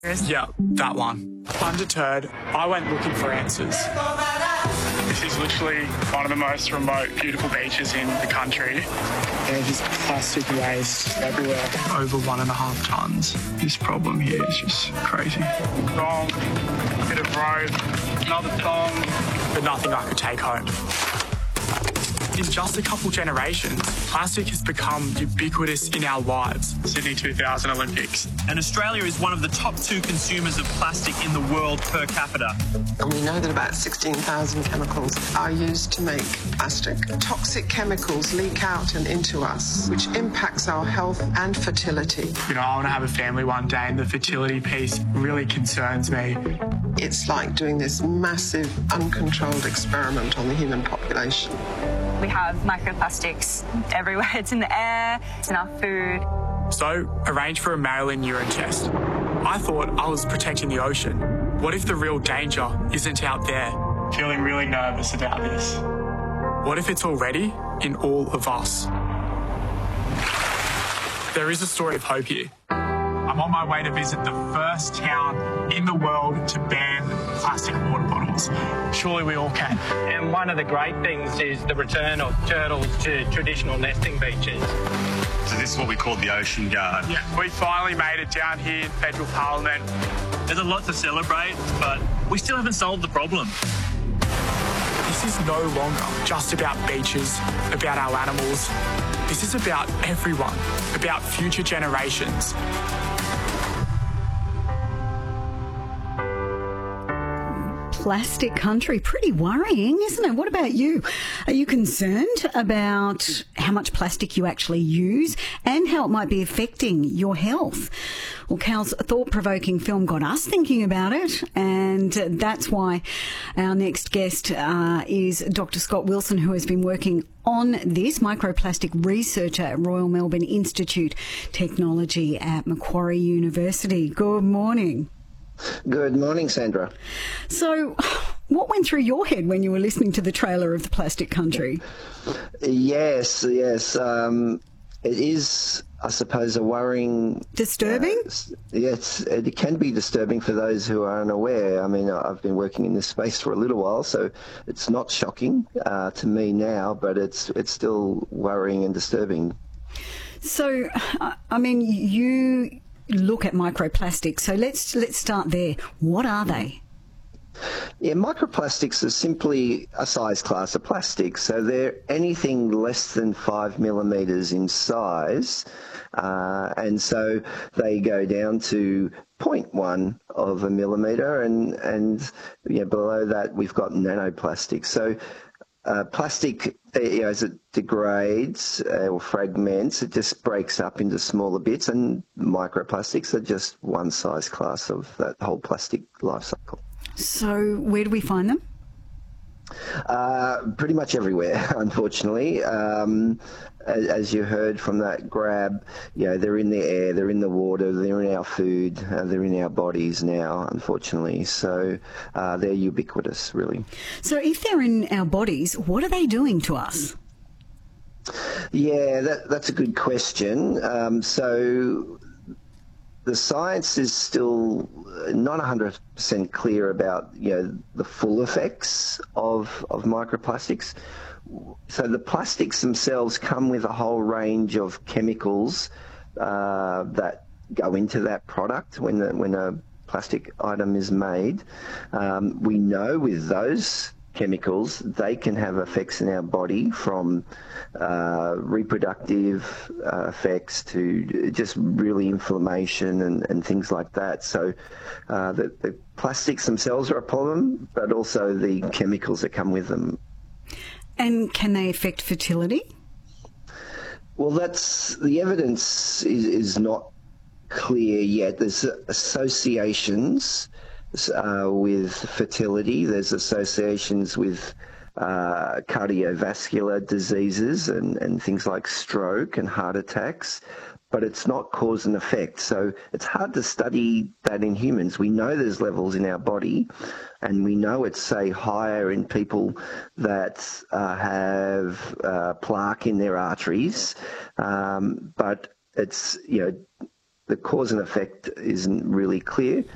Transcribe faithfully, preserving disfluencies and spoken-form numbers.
Yeah, that one. Undeterred, I went looking for answers. This is literally one of the most remote, beautiful beaches in the country. There's just plastic waste everywhere. Over one and a half tonnes. This problem here is just crazy. Thong, bit of rope, another thong, but nothing I could take home. In just a couple generations, plastic has become ubiquitous in our lives. Sydney two thousand Olympics. And Australia is one of the top two consumers of plastic in the world per capita. And we know that about sixteen thousand chemicals are used to make plastic. Toxic chemicals leak out and into us, which impacts our health and fertility. You know, I want to have a family one day, and the fertility piece really concerns me. It's like doing this massive, uncontrolled experiment on the human population. We have microplastics everywhere. It's in the air, it's in our food. So, arrange for a mail-in urine test. I thought I was protecting the ocean. What if the real danger isn't out there? Feeling really nervous about this. What if it's already in all of us? There is a story of hope here. I'm on my way to visit the first town in the world to ban plastic water bottles. Surely we all can. And one of the great things is the return of turtles to traditional nesting beaches. So this is what we call the Ocean Guard. Yeah, we finally made it down here in Federal Parliament. There's a lot to celebrate, but we still haven't solved the problem. This is no longer just about beaches, about our animals. This is about everyone, about future generations. Plastic country. Pretty worrying, isn't it? What about you? Are you concerned about how much plastic you actually use and how it might be affecting your health? Well, Cal's thought-provoking film got us thinking about it, and that's why our next guest uh, is Doctor Scott Wilson, who has been working on this, microplastic researcher at Royal Melbourne Institute Technology at Macquarie University. Good morning. Good morning, Sandra. So, what went through your head when you were listening to the trailer of The Plastic Country? Yes, yes. Um, it is, I suppose, a worrying... Disturbing? Uh, yes, it can be disturbing for those who are unaware. I mean, I've been working in this space for a little while, so it's not shocking uh, to me now, but it's it's still worrying and disturbing. So, I mean, you... look at microplastics. So let's let's start there. What are they? Yeah, microplastics are simply a size class of plastic. So they're anything less than five millimetres in size. Uh, and so they go down to zero point one of a millimetre, and, and yeah, below that we've got nanoplastics. So Uh, plastic, you know, as it degrades uh, or fragments, it just breaks up into smaller bits, and microplastics are just one size class of that whole plastic life cycle. So where do we find them? Uh, pretty much everywhere, unfortunately. Um, as, as you heard from that grab, you know, they're in the air, they're in the water, they're in our food, uh, they're in our bodies now, unfortunately. So uh, they're ubiquitous, really. So if they're in our bodies, what are they doing to us? Yeah, that, that's a good question. Um, so the science is still not one hundred percent clear about, you know, the full effects of, of microplastics. So the plastics themselves come with a whole range of chemicals uh, that go into that product when, the, when a plastic item is made. Um, we know with those chemicals, they can have effects in our body, from uh, reproductive uh, effects to just really inflammation and, and things like that. So uh, the, the plastics themselves are a problem, but also the chemicals that come with them. And can they affect fertility? Well, that's the evidence is, is not clear yet. There's associations Uh, with fertility. There's associations with uh, cardiovascular diseases and, and things like stroke and heart attacks, but it's not cause and effect. So it's hard to study that in humans. We know there's levels in our body, and we know it's, say, higher in people that uh, have uh, plaque in their arteries, um, but it's, you know, the cause and effect isn't really clear.